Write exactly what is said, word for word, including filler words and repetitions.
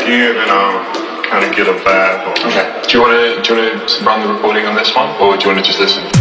here, then I'll kind of get a vibe. Okay. Do you want to do you want to run the recording on this one, or do you want to just listen?